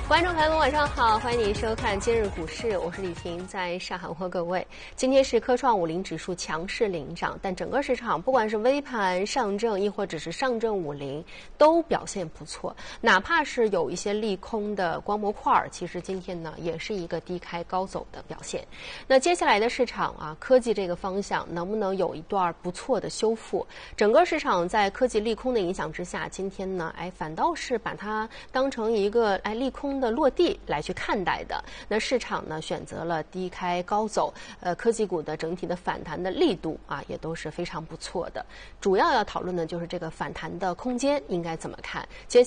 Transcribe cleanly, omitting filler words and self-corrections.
观众朋友们，晚上好，欢迎您收看今日股市，我是李萍，在上海问候各位。今天是科创50指数强势领涨，但整个市场不管是微盘、上证，亦或者是上证50，都表现不错。哪怕是有一些利空的光模块，其实今天呢也是一个低开高走的表现。那接下来的市场啊，科技这个方向能不能有一段不错的修复？整个市场在科技利空的影响之下，今天呢，反倒是把它当成一个利空的落地来去看待的。那市场呢选择了低开高走，科技股的整体的反弹的力度啊也都是非常不错的。主要要讨论的就是这个反弹的空间应该怎么看。